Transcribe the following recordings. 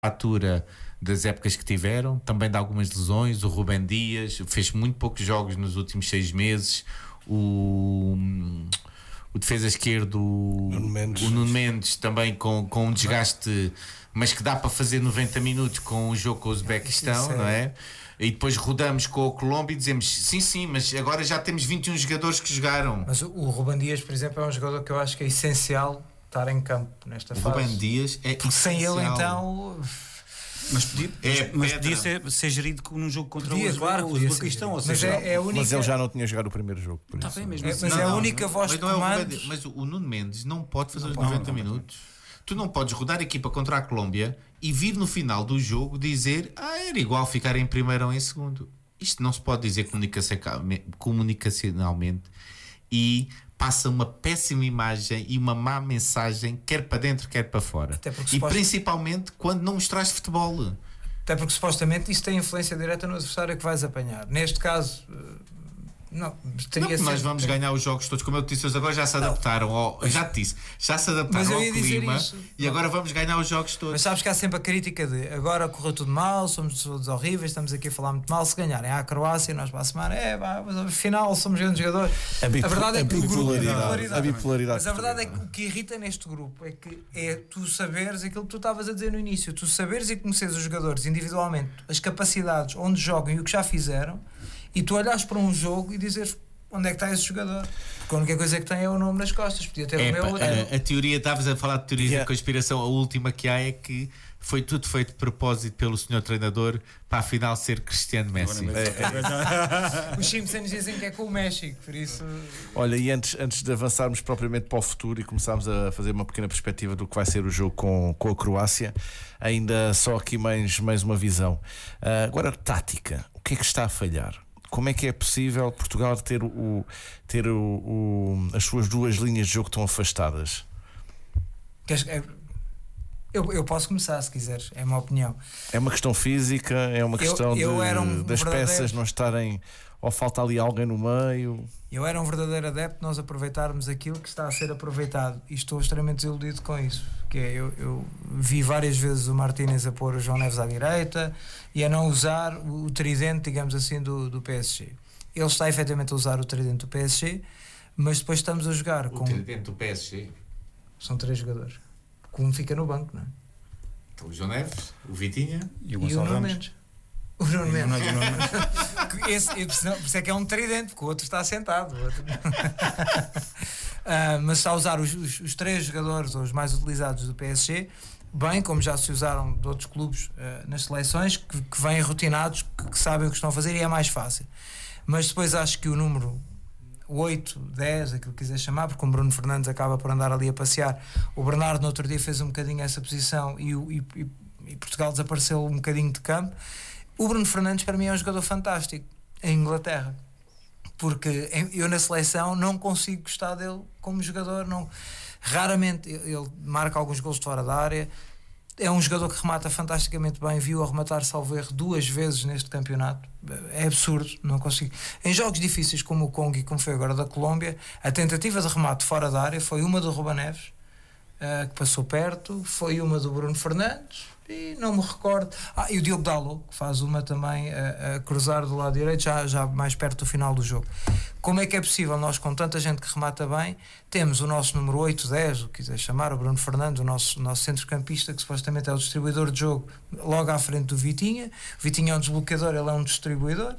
fatura das épocas que tiveram, também de algumas lesões. O Rubem Dias fez muito poucos jogos nos últimos 6 meses. O defesa esquerdo, o Nuno Mendes também com um desgaste, mas que dá para fazer 90 minutos com o jogo com o Uzbequistão, não é? E depois rodamos com a Colômbia e dizemos sim, mas agora já temos 21 jogadores que jogaram. Mas o Rubem Dias, por exemplo, é um jogador que eu acho que é essencial estar em campo nesta fase. O Rubem Dias é porque essencial. sem ele então... Mas podia ser gerido num jogo contra o Uzbequistão. Mas ele já não tinha jogado o primeiro jogo. Por isso. Bem, mesmo mas é a única voz de comando. Mas o Nuno Mendes não pode fazer os 90 minutos. Tu não podes rodar a equipa contra a Colômbia e vir no final do jogo dizer era igual ficar em primeiro ou em segundo. Isto não se pode dizer comunicacionalmente, e passa uma péssima imagem e uma má mensagem, quer para dentro, quer para fora. E principalmente quando não mostras futebol. Até porque supostamente isso tem influência direta no adversário que vais apanhar. Neste caso, nós vamos ganhar os jogos todos, como eu te disse, agora já se adaptaram já se adaptaram ao clima e agora vamos ganhar os jogos todos. Mas sabes que há sempre a crítica de agora correu tudo mal, somos todos horríveis, estamos aqui a falar muito mal. Se ganharem à Croácia, nós para a semana mas afinal somos grandes jogadores. A verdade é que a bipolaridade. Mas a verdade é que o que irrita neste grupo é tu saberes aquilo que tu estavas a dizer no início, tu saberes e conheceres os jogadores individualmente, as capacidades, onde jogam e o que já fizeram, e tu olhas para um jogo e dizes onde é que está esse jogador, porque a única coisa que tem é o nome nas costas. Podia ter o meu outro. A teoria, estavas a falar de teorias da conspiração, a última que há é que foi tudo feito de propósito pelo senhor treinador para afinal ser Cristiano Messi. Os Simpsons dizem que é com o México, por isso... Olha, e antes de avançarmos propriamente para o futuro e começarmos a fazer uma pequena perspectiva do que vai ser o jogo com a Croácia, ainda só aqui mais uma visão. Agora, tática, o que é que está a falhar? Como é que é possível Portugal ter as suas duas linhas de jogo tão afastadas? Eu posso começar, se quiseres, é uma opinião. É uma questão física, é uma questão das peças não estarem, ou falta ali alguém no meio. Eu era um verdadeiro adepto de nós aproveitarmos aquilo que está a ser aproveitado, e estou extremamente desiludido com isso. Que é, eu vi várias vezes o Martínez a pôr o João Neves à direita e a não usar o tridente, digamos assim, do PSG. Ele está efetivamente a usar o tridente do PSG, mas depois estamos a jogar com... O tridente do PSG? São 3 jogadores. Um fica no banco, não é? Então, o João Neves, o Vitinha e o Nuno Mendes. O Nuno Mendes. Por isso é que é um tridente, porque o outro está sentado. Mas está a usar os 3 jogadores, ou os mais utilizados do PSG, bem como já se usaram de outros clubes nas seleções, que vêm rotinados, que sabem o que estão a fazer, e é mais fácil. Mas depois acho que o número 8, 10, aquilo que quiser chamar, porque o Bruno Fernandes acaba por andar ali a passear. O Bernardo no outro dia fez um bocadinho essa posição e Portugal desapareceu um bocadinho de campo. O Bruno Fernandes para mim é um jogador fantástico em Inglaterra, porque eu na seleção não consigo gostar dele como jogador. Raramente ele marca alguns golos de fora da área. É um jogador que remata fantasticamente bem. Viu a rematar, salvo erro, 2 vezes neste campeonato. É absurdo, não consigo. Em jogos difíceis como o Congo e como foi agora da Colômbia, a tentativa de remate fora da área foi uma do Rubem Neves, que passou perto, foi uma do Bruno Fernandes e não me recordo. E o Diogo Dalot, que faz uma também a cruzar do lado direito, já mais perto do final do jogo. Como é que é possível nós, com tanta gente que remata bem, temos o nosso número 8, 10, o que quiser chamar, o Bruno Fernandes, o nosso centrocampista, que supostamente é o distribuidor de jogo, logo à frente do Vitinha. O Vitinha é um desbloqueador, ele é um distribuidor,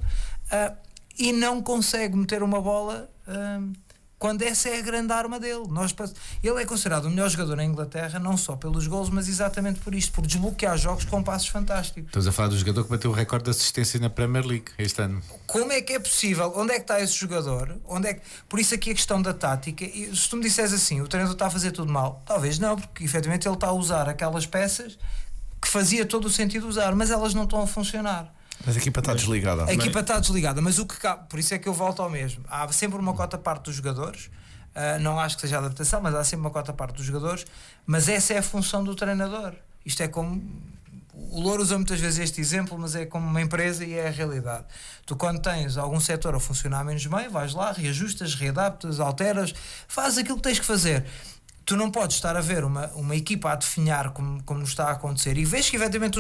e não consegue meter uma bola quando essa é a grande arma dele. Ele é considerado o melhor jogador na Inglaterra, não só pelos golos, mas exatamente por isto, por desbloquear jogos com passos fantásticos. Estás a falar do jogador que bateu o recorde de assistência na Premier League este ano. Como é que é possível? Onde é que está esse jogador? Por isso aqui a questão da tática. E se tu me disseres assim, o treinador está a fazer tudo mal, talvez não, porque efetivamente ele está a usar aquelas peças que fazia todo o sentido usar, mas elas não estão a funcionar. Mas a equipa está desligada. A equipa está desligada, mas por isso é que eu volto ao mesmo. Há sempre uma cota parte dos jogadores, não acho que seja adaptação, mas há sempre uma cota parte dos jogadores, mas essa é a função do treinador. Isto é como... O Louro usa muitas vezes este exemplo, mas é como uma empresa e é a realidade. Tu, quando tens algum setor a funcionar menos bem, vais lá, reajustas, readaptas, alteras, fazes aquilo que tens que fazer. Tu não podes estar a ver uma equipa a definhar como está a acontecer, e vês que efetivamente